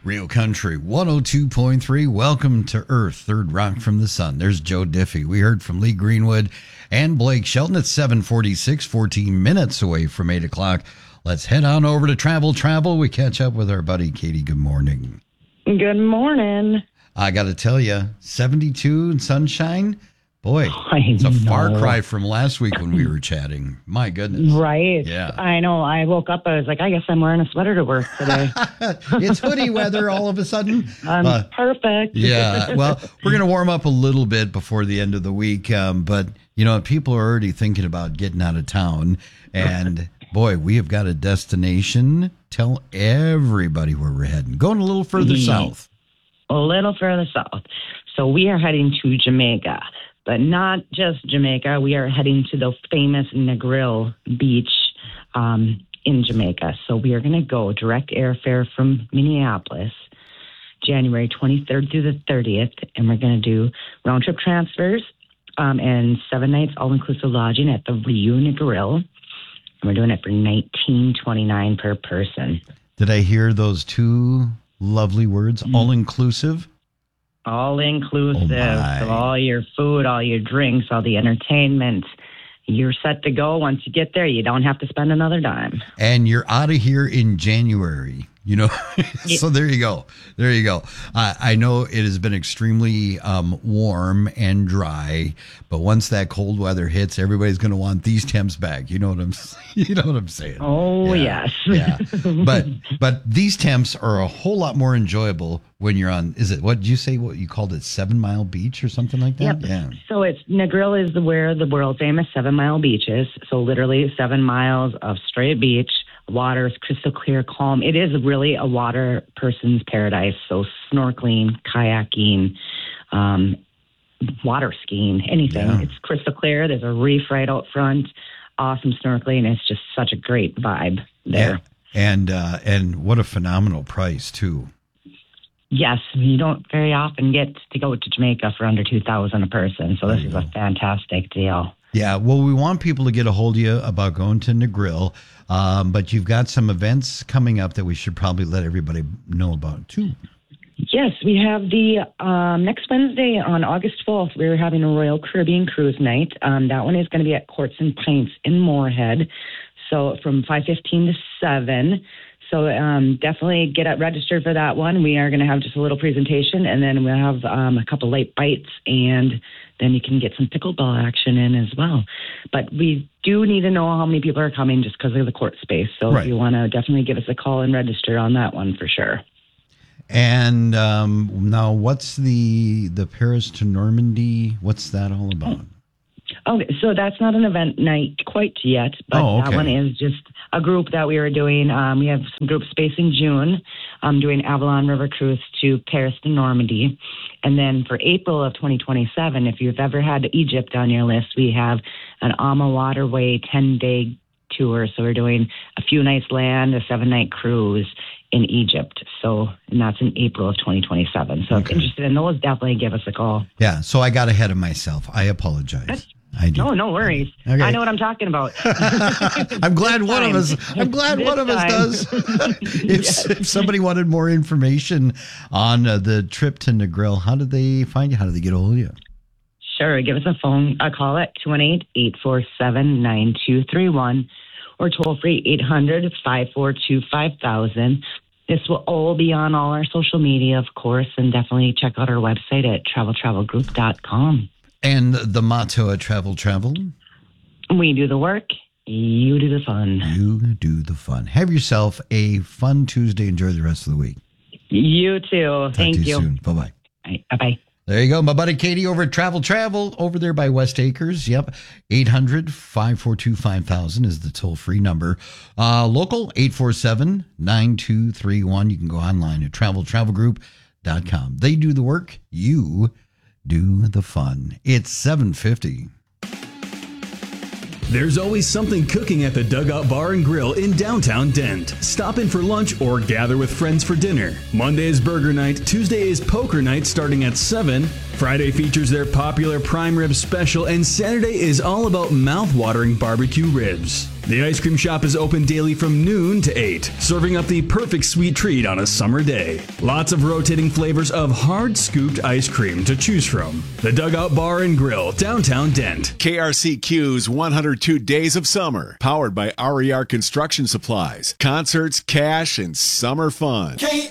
Real Country 102.3. Welcome to Earth, Third Rock from the Sun. There's Joe Diffie. We heard from Lee Greenwood and Blake Shelton at 7:46, 14 minutes away from 8 o'clock. Let's head on over to Travel. We catch up with our buddy Katie. Good morning. Good morning. I got to tell you, 72 and sunshine. Boy, it's a far cry from last week when we were chatting. My goodness. Right. Yeah. I know. I woke up, I was like, I guess I'm wearing a sweater to work today. It's hoodie weather all of a sudden. Perfect. Yeah. Well, we're going to warm up a little bit before the end of the week. But, you know, people are already thinking about getting out of town. And, boy, we have got a destination. Tell everybody where we're heading. Going a little further south. A little further south. So we are heading to Jamaica. But not just Jamaica. We are heading to the famous Negril Beach in Jamaica. So we are going to go direct airfare from Minneapolis, January 23rd through the 30th. And we're going to do round-trip transfers and 7 nights all-inclusive lodging at the Rio Negril. And we're doing it for $19.29 per person. Did I hear those two lovely words, all-inclusive? All inclusive. So all your food, all your drinks, all the entertainment. You're set to go. Once you get there, you don't have to spend another dime. And you're out of here in January, you know. So there you go. There you go. I know it has been extremely warm and dry, but once that cold weather hits, everybody's going to want these temps back. You know what I'm saying? Oh, yeah. yes. Yeah. But these temps are a whole lot more enjoyable when you're on, is it, what did you say, what you called it, 7 Mile Beach or something like that? Yep. Yeah. So it's Negril is where the world famous 7 Mile Beach is. So literally 7 miles of straight beach. Water is crystal clear, calm. It is really a water person's paradise. So snorkeling, kayaking, water skiing, anything. Yeah. It's crystal clear. There's a reef right out front. Awesome snorkeling. It's just such a great vibe there. Yeah. And what a phenomenal price too. Yes, you don't very often get to go to Jamaica for under $2,000 a person. So this is a fantastic deal. Yeah, well, we want people to get a hold of you about going to Negril, but you've got some events coming up that we should probably let everybody know about, too. Yes, we have the next Wednesday on August 12th, we're having a Royal Caribbean Cruise Night. That one is going to be at Courts and Pints in Moorhead, so from 5:15 to 7. So definitely get registered for that one. We are going to have just a little presentation, and then we'll have a couple late bites, and then you can get some pickleball action in as well. But we do need to know how many people are coming just because of the court space. So If you want to definitely give us a call and register on that one for sure. And now what's the Paris to Normandy? What's that all about? Okay, so that's not an event night quite yet, but that one is just a group that we are doing. We have some group space in June. Doing Avalon River Cruise to Paris to Normandy. And then for April of 2027, if you've ever had Egypt on your list, we have an Alma Waterway 10-day tour. So we're doing a few nights land, a 7-night cruise in Egypt. So, and that's in April of 2027. So if you're interested in those, definitely give us a call. Yeah, so I got ahead of myself. I apologize. I do. No worries. Okay. I know what I'm talking about. I'm glad one of us does. If somebody wanted more information on the trip to Negril, how do they find you? How do they get a hold of you? Sure. Give us a call at 218-847-9231 or toll free 800-542-5000. This will all be on all our social media, of course, and definitely check out our website at travelgroup.com. And the motto at Travel. We do the work, you do the fun. You do the fun. Have yourself a fun Tuesday. Enjoy the rest of the week. You too. Thank you. Soon. Bye-bye. Bye-bye. There you go. My buddy Katie over at Travel over there by West Acres. Yep. 800-542-5000 is the toll-free number. Local, 847-9231. You can go online at travelgroup.com. They do the work. You do the fun. It's 7:50. There's always something cooking at the Dugout Bar and Grill in downtown Dent. Stop in for lunch or gather with friends for dinner. Monday is burger night, Tuesday is poker night starting at 7. Friday features their popular prime rib special, and Saturday is all about mouth-watering barbecue ribs. The ice cream shop is open daily from noon to 8, serving up the perfect sweet treat on a summer day. Lots of rotating flavors of hard-scooped ice cream to choose from. The Dugout Bar and Grill, downtown Dent. KRCQ's 102 Days of Summer, powered by RER Construction Supplies. Concerts, cash, and summer fun.